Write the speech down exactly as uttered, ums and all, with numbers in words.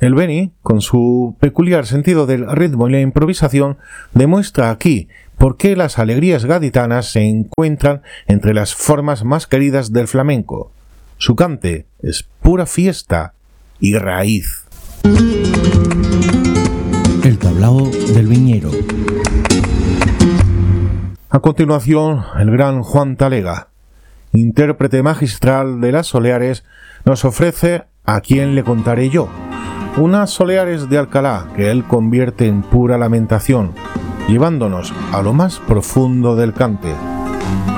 El Beni, con su peculiar sentido del ritmo y la improvisación, demuestra aquí por qué las alegrías gaditanas se encuentran entre las formas más queridas del flamenco. Su cante es pura fiesta y raíz. El tablao del viñero. A continuación, el gran Juan Talega, intérprete magistral de las soleares, nos ofrece A quién le contaré yo, unas soleares de Alcalá que él convierte en pura lamentación, llevándonos a lo más profundo del cante.